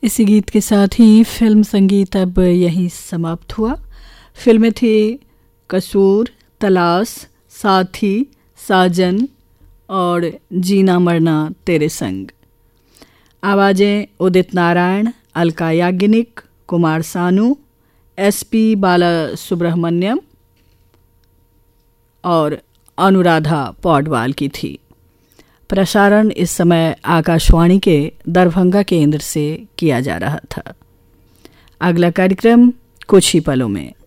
इसी गीत के साथ ही फिल्म संगीत अब यहीं समाप्त हुआ। फिल्में थी कसूर, तलाश, साथी, साजन और जीना मरना तेरे संग। आवाज़ें उदित नारायण, अलका याग्निक, कुमार सानू, SP बालासुब्रमण्यम और अनुराधा पौडवाल की थी। प्रसारण इस समय आकाशवाणी के दरभंगा केंद्र से किया जा रहा था। अगला कार्यक्रम कुछ ही पलों में।